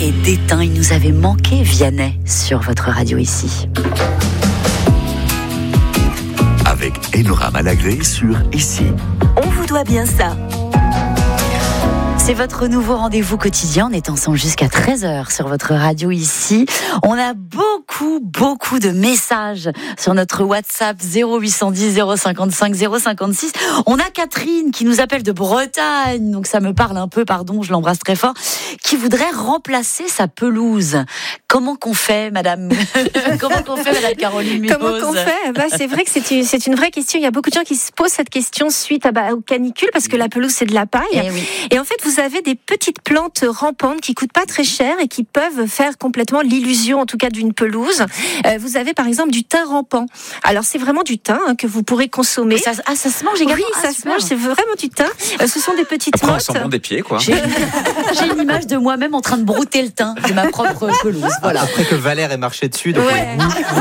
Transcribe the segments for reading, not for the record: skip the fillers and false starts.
et d'étain. Il nous avait manqué, Vianney, sur votre radio ici. Avec Enora Malagré sur Ici. On vous doit bien ça. C'est votre nouveau rendez-vous quotidien. On est ensemble jusqu'à 13h sur votre radio ici. On a beaucoup de messages sur notre WhatsApp 0810 055 056. On a Catherine qui nous appelle de Bretagne, donc ça me parle un peu, pardon, je l'embrasse très fort, qui voudrait remplacer sa pelouse. Comment qu'on fait, madame Madame Caroline Munoz? Comment qu'on fait? C'est vrai que c'est une vraie question. Il y a beaucoup de gens qui se posent cette question suite aux canicules, parce que la pelouse, c'est de la paille. Oui. Et en fait, vous avez des petites plantes rampantes qui coûtent pas très cher et qui peuvent faire complètement l'illusion, en tout cas, d'une pelouse. Vous avez, par exemple, du thym rampant. Alors, c'est vraiment du thym que vous pourrez consommer. Ça se mange également? Oui, ça se mange. C'est vraiment du thym. Ce sont des petites Après, on mottes. sent bon des pieds, quoi. J'ai une image de moi-même en train de brouter le thym de ma propre pelouse. Voilà. Après que Valère ait marché dessus. Donc Ouais.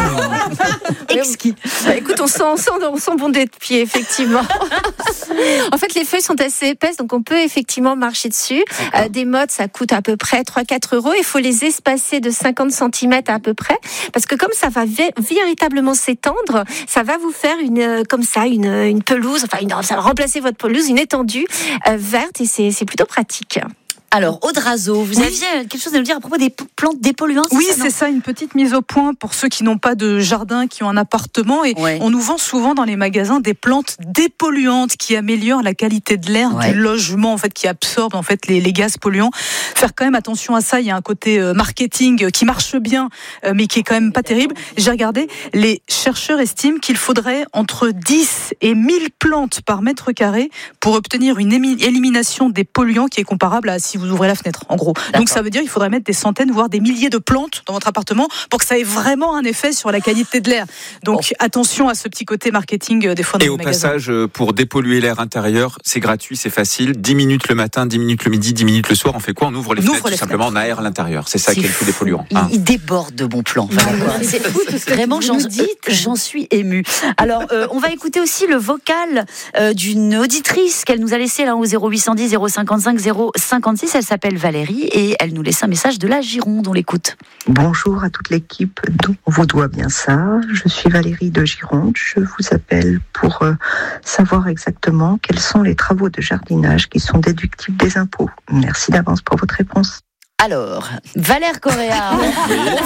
Exquis. Écoute, on sent bon des pieds, effectivement. En fait, les feuilles sont assez épaisses, donc on peut effectivement marcher dessus. Des mottes, ça coûte à peu près 3-4 euros. Il faut les espacer de 50 cm à peu près, parce que comme ça va véritablement s'étendre, ça va vous faire une pelouse, ça va remplacer votre pelouse, une étendue verte, et c'est plutôt pratique. Alors, Audrazo, vous aviez quelque chose à nous dire à propos des plantes dépolluantes? Oui, c'est ça, une petite mise au point pour ceux qui n'ont pas de jardin, qui ont un appartement. Et on nous vend souvent dans les magasins des plantes dépolluantes qui améliorent la qualité de l'air du logement, en fait, qui absorbent en fait les gaz polluants. Faire quand même attention à ça. Il y a un côté marketing qui marche bien, mais qui est quand même pas terrible. J'ai regardé, les chercheurs estiment qu'il faudrait entre 10 et 1000 plantes par mètre carré pour obtenir une élimination des polluants qui est comparable à si vous ouvrez la fenêtre, en gros. D'accord. Donc ça veut dire qu'il faudrait mettre des centaines, voire des milliers de plantes dans votre appartement pour que ça ait vraiment un effet sur la qualité de l'air. Donc attention à ce petit côté marketing des fois dans les magasins. Et au passage, pour dépolluer l'air intérieur, c'est gratuit, c'est facile. 10 minutes le matin, 10 minutes le midi, 10 minutes le soir. On fait quoi? On ouvre les fenêtres, tout simplement, on aère l'intérieur. C'est ça qui est le tout dépolluant. Il déborde de bons plans. C'est fou, vraiment, j'en suis émue. Alors, on va écouter aussi le vocal d'une auditrice qu'elle nous a laissé là au 0810 055 056. Elle s'appelle Valérie et elle nous laisse un message de la Gironde. On l'écoute. Bonjour à toute l'équipe d'On vous doit bien ça. Je suis Valérie de Gironde. Je vous appelle pour savoir exactement quels sont les travaux de jardinage qui sont déductibles des impôts. Merci d'avance pour votre réponse. Alors, Valère Correa, on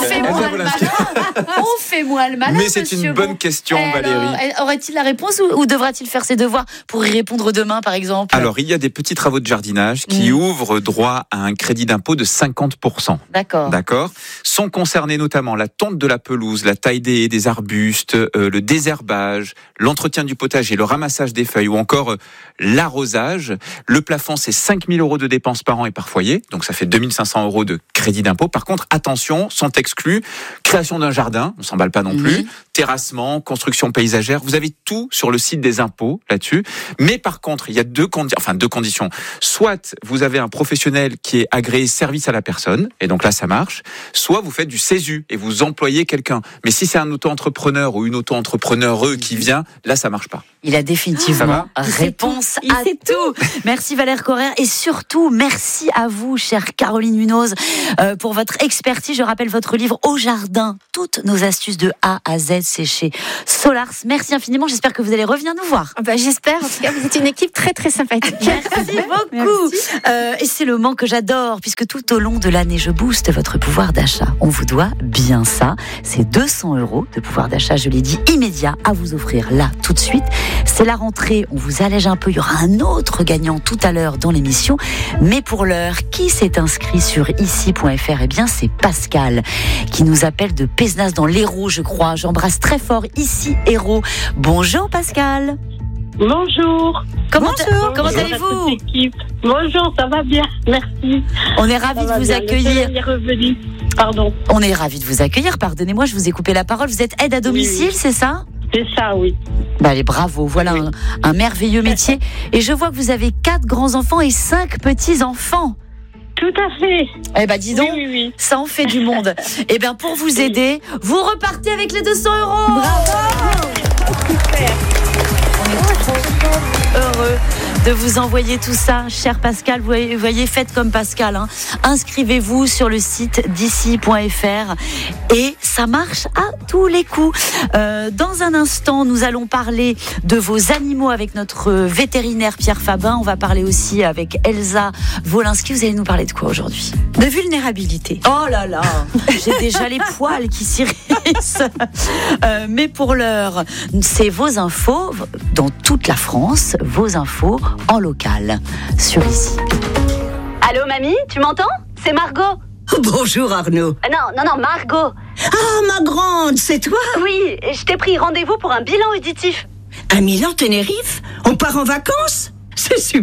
fait moins le malin. Mais c'est une bonne question, Valérie. Aurait-il la réponse ou devra-t-il faire ses devoirs pour y répondre demain, par exemple? Alors, il y a des petits travaux de jardinage qui ouvrent droit à un crédit d'impôt de 50%. D'accord. Sont concernés notamment la tonte de la pelouse, la taille des arbustes, le désherbage, l'entretien du potager, le ramassage des feuilles ou encore l'arrosage. Le plafond, c'est 5 000 euros de dépenses par an et par foyer. Donc, ça fait 2 500 euros de crédit d'impôt. Par contre, attention, sont exclus création d'un jardin, on s'emballe pas non plus, terrassement, construction paysagère. Vous avez tout sur le site des impôts là-dessus. Mais par contre, il y a deux conditions. Soit vous avez un professionnel qui est agréé service à la personne, et donc là ça marche. Soit vous faites du CESU et vous employez quelqu'un. Mais si c'est un auto-entrepreneur ou une auto-entrepreneure qui vient, là ça marche pas. Il a définitivement réponse à tout. Merci Valère Correa et surtout merci à vous, chère Caroline Munoz, pour votre expertise. Je rappelle votre livre Au jardin, toutes nos astuces de A à Z, c'est chez Solars. Merci infiniment. J'espère que vous allez revenir nous voir. J'espère. En tout cas, vous êtes une équipe très très sympathique. Merci beaucoup. Et c'est le moment que j'adore, puisque tout au long de l'année, je booste votre pouvoir d'achat. On vous doit bien ça. C'est 200 euros de pouvoir d'achat, je l'ai dit, immédiat à vous offrir là, tout de suite. C'est la rentrée, on vous allège un peu. Il y aura un autre gagnant tout à l'heure dans l'émission. Mais pour l'heure, qui s'est inscrit sur ici.fr? Eh bien, c'est Pascal qui nous appelle de Pézenas dans l'Hérault, je crois. J'embrasse très fort ici, Hérault. Bonjour Pascal. Bonjour. Comment allez-vous? Bonjour, ça va bien, merci. On est ravis de vous accueillir. Pardon. On est ravis de vous accueillir. Pardonnez-moi, je vous ai coupé la parole. Vous êtes aide à domicile, c'est ça? C'est ça, oui. Allez, bravo. Voilà un merveilleux métier. Et je vois que vous avez 4 grands-enfants et 5 petits-enfants. Tout à fait. Eh ben, dis donc, oui. Ça en fait du monde. Eh bien, pour vous aider, vous repartez avec les 200 euros. Bravo. Super. heureux de vous envoyer tout ça, cher Pascal. Vous voyez, faites comme Pascal. Inscrivez-vous sur le site d'ici.fr et ça marche à tous les coups. Dans un instant, nous allons parler de vos animaux avec notre vétérinaire Pierre Fabin. On va parler aussi avec Elsa Wolinski. Vous allez nous parler de quoi aujourd'hui ? De vulnérabilité. Oh là là, j'ai déjà les poils qui s'irrissent. Mais pour l'heure, c'est vos infos dans toute la France, vos infos en local sur ici. Allô mamie, tu m'entends ? C'est Margot. Bonjour Arnaud. Non, Margot. Ah, ma grande, c'est toi ? Oui, je t'ai pris rendez-vous pour un bilan auditif. Un Milan Tenerife ? On part en vacances ? C'est super !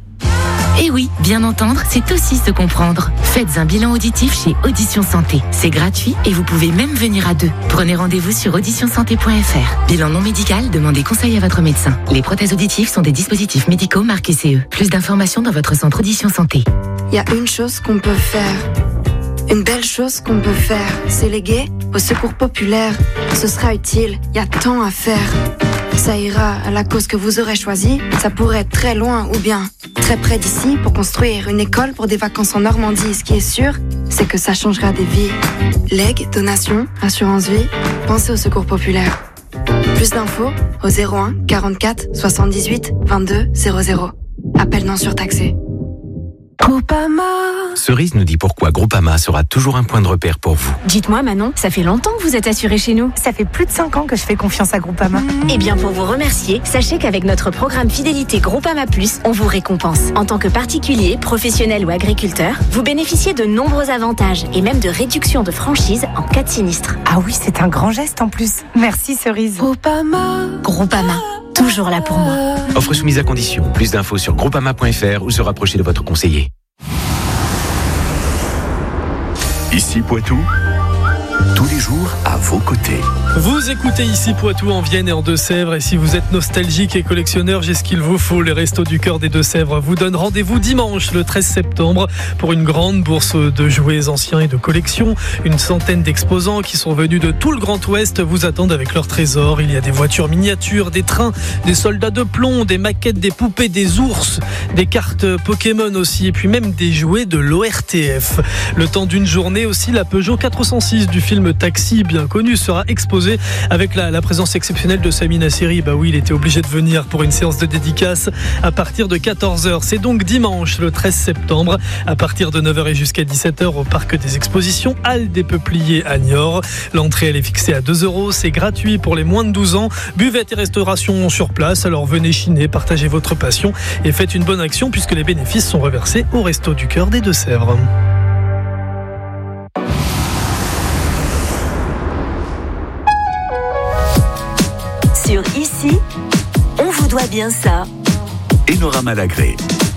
Et oui, bien entendre, c'est aussi se comprendre. Faites un bilan auditif chez Audition Santé. C'est gratuit et vous pouvez même venir à 2. Prenez rendez-vous sur auditionsanté.fr. Bilan non médical, demandez conseil à votre médecin. Les prothèses auditives sont des dispositifs médicaux marqués CE. Plus d'informations dans votre centre Audition Santé. Il y a une chose qu'on peut faire. Une belle chose qu'on peut faire, c'est léguer au secours populaire. Ce sera utile, il y a tant à faire. Ça ira à la cause que vous aurez choisie. Ça pourrait être très loin ou bien très près d'ici pour construire une école pour des vacances en Normandie. Ce qui est sûr, c'est que ça changera des vies. Legs, donations, assurance vie, pensez au secours populaire. Plus d'infos au 01 44 78 22 00. Appel non surtaxé. Groupama. Cerise nous dit pourquoi Groupama sera toujours un point de repère pour vous. Dites-moi Manon, ça fait longtemps que vous êtes assurée chez nous. Ça fait plus de 5 ans que je fais confiance à Groupama. Eh bien pour vous remercier, sachez qu'avec notre programme fidélité Groupama Plus, on vous récompense. En tant que particulier, professionnel ou agriculteur, vous bénéficiez de nombreux avantages et même de réductions de franchise en cas de sinistre. Ah oui, c'est un grand geste en plus. Merci Cerise. Groupama, toujours là pour moi. Offre soumise à condition. Plus d'infos sur groupama.fr ou se rapprocher de votre conseiller. Ici Poitou, tous les jours à vos côtés. Vous écoutez Ici Poitou en Vienne et en Deux-Sèvres, et si vous êtes nostalgique et collectionneur, j'ai ce qu'il vous faut. Les Restos du Cœur des Deux-Sèvres vous donnent rendez-vous dimanche le 13 septembre pour une grande bourse de jouets anciens et de collection. Une centaine d'exposants qui sont venus de tout le Grand Ouest vous attendent avec leurs trésors. Il y a des voitures miniatures, des trains, des soldats de plomb, des maquettes, des poupées, des ours, des cartes Pokémon aussi, et puis même des jouets de l'ORTF. Le temps d'une journée aussi, la Peugeot 406 du film Taxi, bien connu, sera exposée avec la présence exceptionnelle de Sami Nasseri. Bah oui, il était obligé de venir pour une séance de dédicace à partir de 14h. C'est donc dimanche le 13 septembre à partir de 9h et jusqu'à 17h au Parc des Expositions Halles des Peupliers à Niort. L'entrée elle est fixée à 2 €. C'est gratuit pour les moins de 12 ans. Buvette et restauration sur place. Alors venez chiner, partagez votre passion et faites une bonne action puisque les bénéfices sont reversés au Resto du Cœur des Deux-Sèvres. Sur Ici, on vous doit bien ça. Enora Malagré.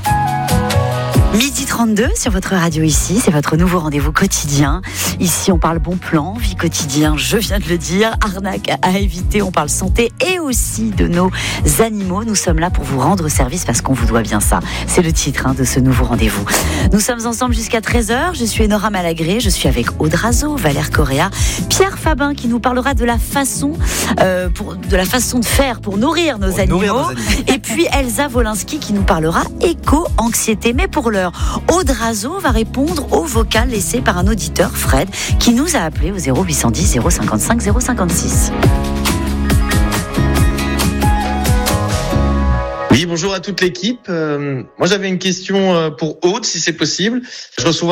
12h32 sur votre radio Ici, c'est votre nouveau rendez-vous quotidien. Ici, on parle bon plan, vie quotidien, je viens de le dire, arnaque à éviter, on parle santé et aussi de nos animaux. Nous sommes là pour vous rendre service parce qu'on vous doit bien ça. C'est le titre de ce nouveau rendez-vous. Nous sommes ensemble jusqu'à 13h. Je suis Enora Malagré, je suis avec Aude Razo, Valère Correa, Pierre Fabin qui nous parlera de la façon, de faire pour nourrir nos animaux. Et puis Elsa Wolinski qui nous parlera éco-anxiété. Mais pour l'heure, Aude Razo va répondre au vocal laissé par un auditeur, Fred, qui nous a appelé au 0810 055 056. Oui, bonjour à toute l'équipe. Moi, j'avais une question pour Aude, si c'est possible. Je reçois